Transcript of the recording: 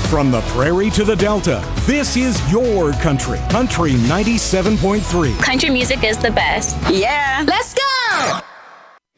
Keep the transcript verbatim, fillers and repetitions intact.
From the prairie to the Delta, this is your country. Country ninety-seven point three. Country music is the best. Yeah. Let's go!